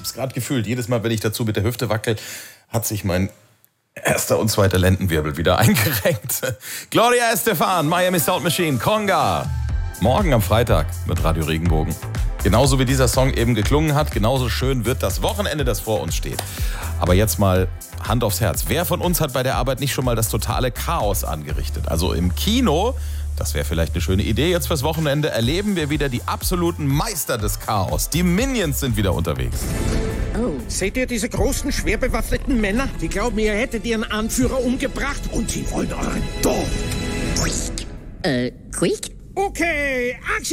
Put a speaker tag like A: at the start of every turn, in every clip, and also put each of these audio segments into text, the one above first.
A: es gerade gefühlt. Jedes Mal, wenn ich dazu mit der Hüfte wackel, hat sich mein erster und zweiter Lendenwirbel wieder eingerenkt. Gloria Estefan, Miami Sound Machine, Conga. Morgen am Freitag mit Radio Regenbogen. Genauso wie dieser Song eben geklungen hat, genauso schön wird das Wochenende, das vor uns steht. Aber jetzt mal Hand aufs Herz. Wer von uns hat bei der Arbeit nicht schon mal das totale Chaos angerichtet? Also im Kino, das wäre vielleicht eine schöne Idee jetzt fürs Wochenende, erleben wir wieder die absoluten Meister des Chaos. Die Minions sind wieder unterwegs.
B: Oh. Seht ihr diese großen, schwer bewaffneten Männer? Die glauben, ihr hättet ihren Anführer umgebracht und sie wollen euren Tod.
C: Quick?
B: Okay, Action!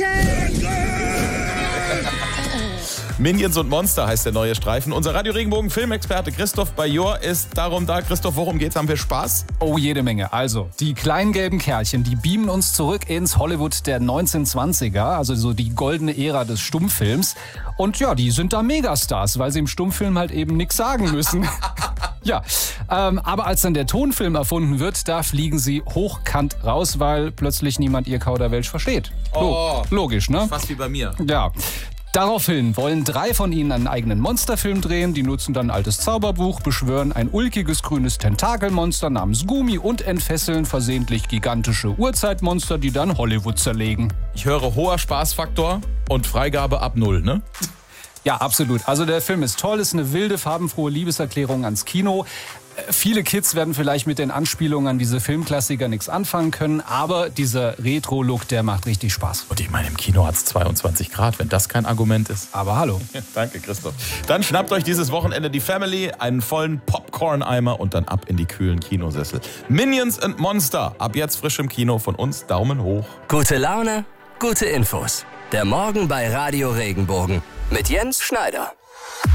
A: Minions und Monster heißt der neue Streifen. Unser Radio Regenbogen Filmexperte Christoph Bajor ist darum da. Christoph, worum geht's? Haben wir Spaß?
D: Oh, jede Menge. Also, die kleinen gelben Kerlchen, die beamen uns zurück ins Hollywood der 1920er, also so die goldene Ära des Stummfilms. Und ja, die sind da Megastars, weil sie im Stummfilm halt eben nichts sagen müssen. Ja, aber als dann der Tonfilm erfunden wird, da fliegen sie hochkant raus, weil plötzlich niemand ihr Kauderwelsch versteht. Logisch, ne?
A: Fast wie bei mir.
D: Ja. Daraufhin wollen 3 von ihnen einen eigenen Monsterfilm drehen. Die nutzen dann ein altes Zauberbuch, beschwören ein ulkiges grünes Tentakelmonster namens Gumi und entfesseln versehentlich gigantische Urzeitmonster, die dann Hollywood zerlegen.
A: Ich höre hoher Spaßfaktor und Freigabe ab 0, ne?
D: Ja, absolut. Also der Film ist toll, ist eine wilde, farbenfrohe Liebeserklärung ans Kino. Viele Kids werden vielleicht mit den Anspielungen an diese Filmklassiker nichts anfangen können, aber dieser Retro-Look, der macht richtig Spaß.
A: Und ich meine, im Kino hat es 22 Grad, wenn das kein Argument ist.
D: Aber hallo.
A: Danke, Christoph. Dann schnappt euch dieses Wochenende die Family, einen vollen Popcorn-Eimer und dann ab in die kühlen Kinosessel. Minions and Monster, ab jetzt frisch im Kino, von uns Daumen hoch.
E: Gute Laune, gute Infos. Der Morgen bei Radio Regenbogen mit Jens Schneider.